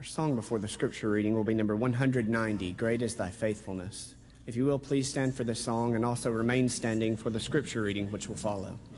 Our song before the scripture reading will be number 190, Great is Thy Faithfulness. If you will, please stand for this song and also remain standing for the scripture reading which will follow.